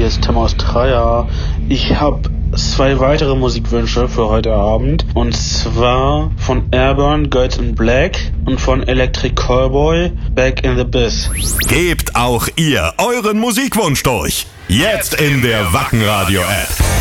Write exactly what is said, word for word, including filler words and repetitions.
hier ist Tim aus Trier. Ich habe zwei weitere Musikwünsche für heute Abend. Und zwar von Airburn, Girls in Black und von Electric Callboy, Back in the Biz. Gebt auch ihr euren Musikwunsch durch. Jetzt in der Wacken Radio App.